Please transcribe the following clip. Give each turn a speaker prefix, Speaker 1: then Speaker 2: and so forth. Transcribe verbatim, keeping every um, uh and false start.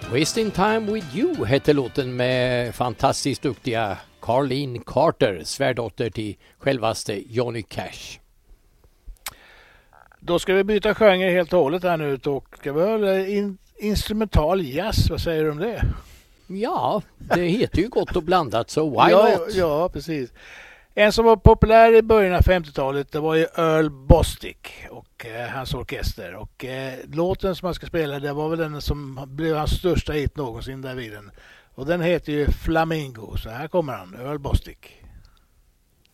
Speaker 1: Wasting Time With You hette låten med fantastiskt duktiga Carlene Carter, svärdotter till självaste Johnny Cash.
Speaker 2: Då ska vi byta genre helt och hållet här nu och ska vi höra in, instrumental jazz, vad säger du om det?
Speaker 1: Ja, det heter ju gott och blandat, så why
Speaker 2: ja,
Speaker 1: not?
Speaker 2: Ja, precis. En som var populär i början av femtiotalet, det var ju Earl Bostic och eh, hans orkester. Och eh, låten som man ska spela, det var väl den som blev hans största hit någonsin där vid den. Och den heter ju Flamingo, så här kommer han, Earl Bostic.